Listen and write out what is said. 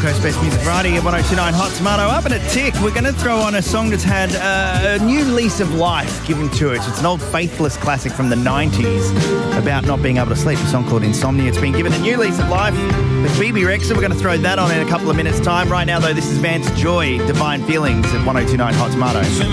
Coast Best Music Variety at 102.9 Hot Tomato. Up in a tick, we're going to throw on a song that's had a new lease of life given to it. It's an old Faithless classic from the 90s about not being able to sleep, a song called Insomnia. It's been given a new lease of life with Bebe Rexha. We're going to throw that on in a couple of minutes' time. Right now, though, this is Vance Joy, Divine Feelings at 102.9 Hot Tomato.